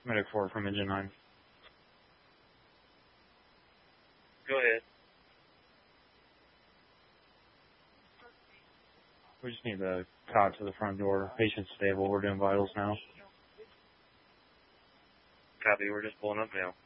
Medic 4 from Engine 9. Go ahead. We just need the cot to the front door. Patient's stable. We're doing vitals now. Copy. We're just pulling up now.